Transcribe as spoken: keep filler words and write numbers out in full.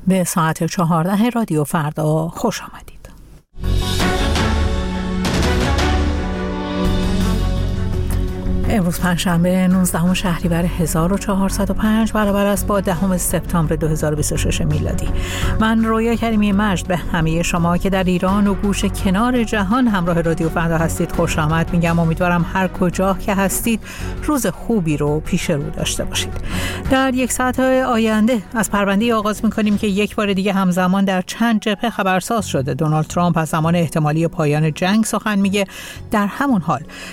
به ساعت چهارده رادیو فردا خوش آمدید. امروز پنجشنبه نوزدهم شهریور هزار و چهارصد و پنج برابر است با دهم سپتامبر دو هزار و بیست و شش میلادی. من رویا کریمی مجد به همه شما که در ایران و گوش کنار جهان همراه رادیو فردا هستید خوش آمد میگم. امیدوارم هر کجا که هستید روز خوبی رو پیش رو داشته باشید. در یک ساعت آینده از پرونده آغاز میکنیم که یک بار دیگه همزمان در چند جبهه خبرساز شده. دونالد ترامپ از زمان احتمالی پایان جنگ سخن میگه. در همون حال